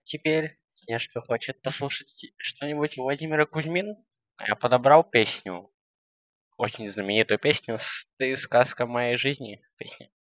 теперь Снежка хочет послушать что-нибудь Владимира Кузьмин. Я подобрал песню, очень знаменитую песню «Ты сказка моей жизни». Песня.